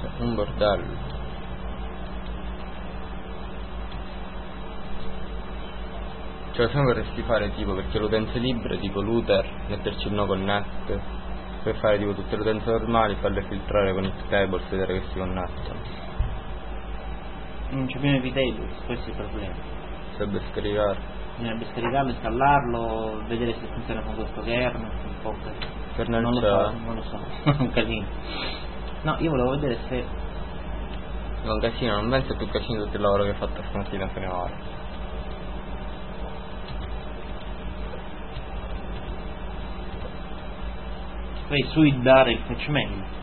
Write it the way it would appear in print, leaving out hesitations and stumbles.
Un bordello. Cioè se vorresti fare tipo, perché le utenze libere, tipo l'Uther, metterci il no connect, per fare tipo tutte le utenze normali, farle filtrare con Xtables, vedere che si connettono. Non c'è più Navitables, questo è il problema. Serve scaricare. Bisognerebbe scaricarlo, installarlo, vedere se funziona con questo kernel, un po' così. Kernel Non lo c'è. so, non lo so, un casino. No, io volevo vedere se... È un casino, non penso più casino tutto il lavoro che hai fatto stamattina se ne va. Poi sui dare il fetch mail.